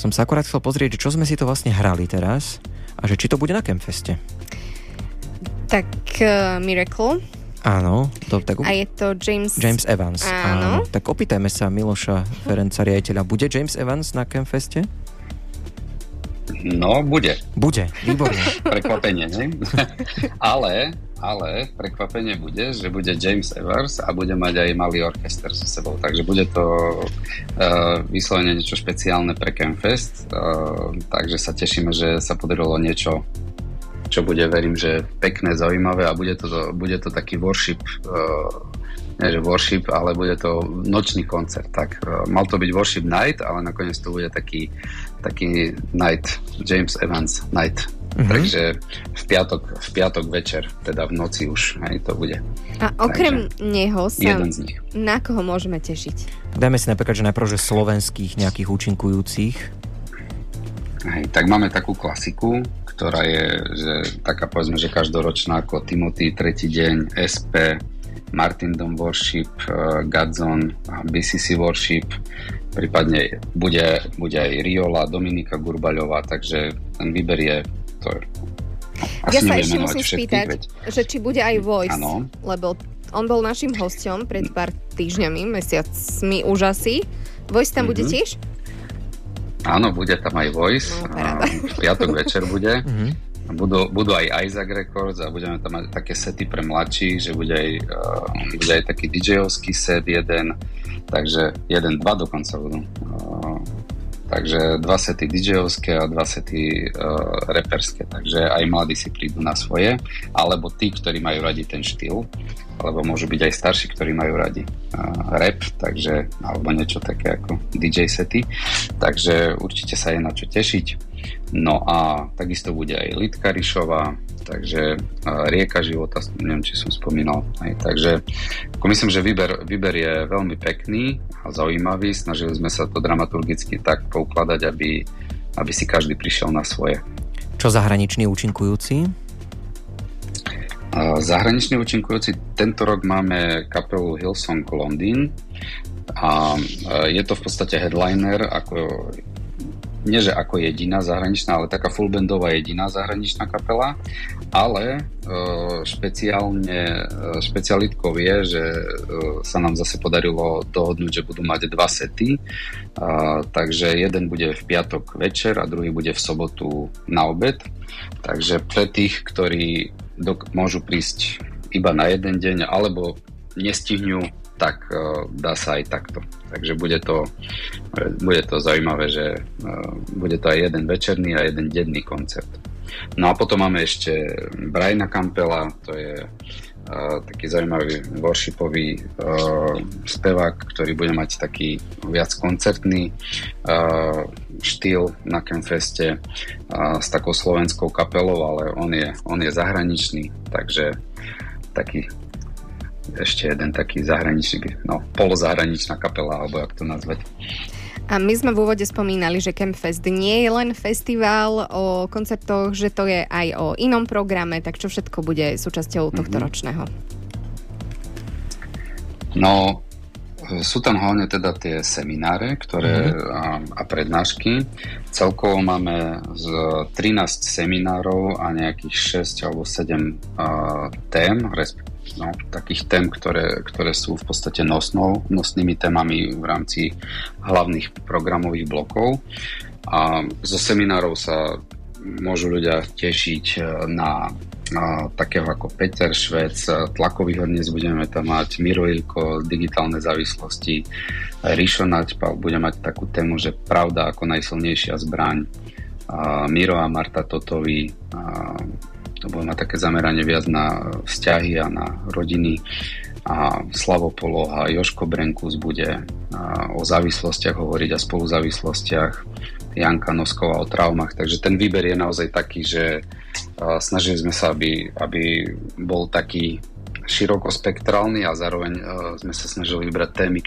som sa akorát chcel pozrieť, čo sme si to vlastne hrali teraz a že či to bude na Campfeste. Tak Miracle. Áno. A je to James Evans. Áno. Tak opýtajme sa Miloša Ferenca, riaditeľa. Bude James Evans na Campfeste? No, bude. Bude, výborne. Prekvapenie, ne? Ale prekvapenie bude, že bude James Evans a bude mať aj malý orchester so sebou. Takže bude to vyslovene niečo špeciálne pre Campfest. Takže sa tešíme, že sa podarilo niečo, čo bude, verím, že pekné, zaujímavé a bude to taký worship, nie že worship, ale bude to nočný koncert. Tak mal to byť worship night, ale nakoniec to bude taký night, James Evans night. Takže v piatok večer, teda v noci už, hej, to bude. A okrem neho sa jeden z nich. Na koho môžeme tešiť? Dajme si napríklad, že najprv, že slovenských nejakých účinkujúcich. Hej, tak máme takú klasiku, ktorá je, že taká povedzme, že každoročná ako Timothy, Tretí deň, SP, Martin Dom Worship, Godzone, BCC Worship, prípadne bude aj Riola, Dominika Gurbaľová, takže ten výber je to. Ja sa ešte musím spýtať, že či bude aj Voice, ano. Lebo on bol našim hosťom pred pár týždňami, mesiacmi už asi. Voice tam bude tiež? Áno, bude tam aj Voice. V piatok večer bude. Budú aj Isaac Records a budeme tam mať také sety pre mladších, že bude aj taký DJ-ovský set jeden, takže dva dokonca budú. Takže 2 sety DJ-ovské a 2 sety reperské, takže aj mladí si prídu na svoje, alebo tí, ktorí majú radi ten štýl, alebo môžu byť aj starší, ktorí majú radi rap, takže, alebo niečo také ako DJ sety, takže určite sa je na čo tešiť. No a takisto bude aj Lidka Rišová, takže Rieka života, neviem, či som spomínal. Takže myslím, že výber je veľmi pekný a zaujímavý. Snažili sme sa to dramaturgicky tak poukladať, aby si každý prišiel na svoje. Čo zahraniční účinkujúci? Zahraniční účinkujúci, tento rok máme kapelu Hillsong Londýn a je to v podstate headliner, nie že ako jediná zahraničná, ale taká fullbandová jediná zahraničná kapela, ale špecialitkou je, že sa nám zase podarilo dohodnúť, že budú mať 2 sety, takže jeden bude v piatok večer a druhý bude v sobotu na obed, takže pre tých, ktorí môžu prísť iba na jeden deň alebo nestihnú, tak dá sa aj takto. Takže bude to zaujímavé, že bude to aj jeden večerný a jeden denný koncert. No a potom máme ešte Briana Campbella, to je taký zaujímavý worshipový spevák, ktorý bude mať taký viac koncertný štýl na Campfeste s takou slovenskou kapelou, ale on je zahraničný, takže taký ešte jeden taký zahraničný, polozahraničná kapela, alebo jak to nazvať. A my sme v úvode spomínali, že Campfest nie je len festival o koncertoch, že to je aj o inom programe, tak čo všetko bude súčasťou tohto ročného? No, sú tam hlavne teda tie semináre, a prednášky. Celkovo máme z 13 seminárov a nejakých 6 alebo 7 tém, takých tém, ktoré sú v podstate nosnými témami v rámci hlavných programových blokov. A zo seminárov sa môžu ľudia tešiť na takého ako Peter Švec, tlakových dnes budeme tam mať Miro Ilko, digitálne závislosti, Rišo Naďpal bude mať takú tému, že pravda ako najsilnejšia zbraň, Miro a Marta Totovi, to bude mať také zameranie viac na vzťahy a na rodiny, a Slavo Poloha, Jožko Brenkus bude o závislostiach hovoriť a spoluzávislostiach, Janka Nosková o traumách, takže ten výber je naozaj taký, že snažili sme sa, aby bol taký širokospektrálny a zároveň sme sa snažili vybrať témy,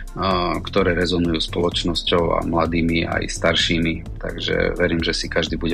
ktoré rezonujú spoločnosťou a mladými aj staršími, takže verím, že si každý bude